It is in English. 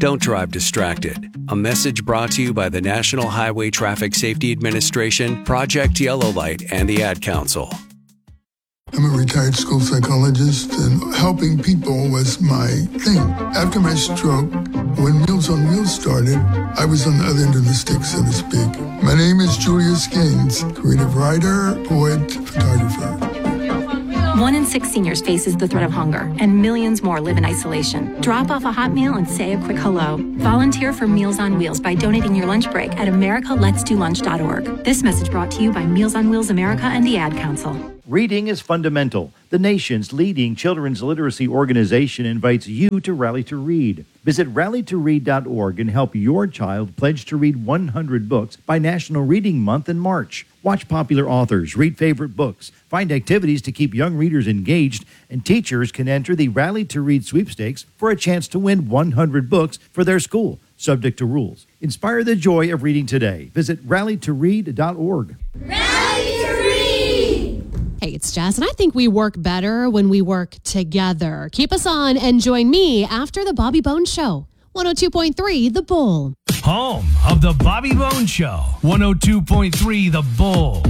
Don't drive distracted. A message brought to you by the National Highway Traffic Safety Administration, Project Yellow Light, and the Ad Council. I'm a retired school psychologist, and helping people was my thing. After my stroke, when Meals on Wheels started, I was on the other end of the stick, so to speak. My name is Julius Gaines, creative writer, poet, photographer. 1 in 6 seniors faces the threat of hunger, and millions more live in isolation. Drop off a hot meal and say a quick hello. Volunteer for Meals on Wheels by donating your lunch break at americaletsdolunch.org. This message brought to you by Meals on Wheels America and the Ad Council. Reading is fundamental. The nation's leading children's literacy organization invites you to Rally to Read. Visit rallytoread.org and help your child pledge to read 100 books by National Reading Month in March. Watch popular authors, read favorite books, find activities to keep young readers engaged, and teachers can enter the Rally to Read sweepstakes for a chance to win 100 books for their school, subject to rules. Inspire the joy of reading today. Visit rallytoread.org. Rally to Read! Hey, it's Jess, and I think we work better when we work together. Keep us on and join me after the Bobby Bones Show. 102.3 The Bull. Home of the Bobby Bones Show. 102.3 The Bull.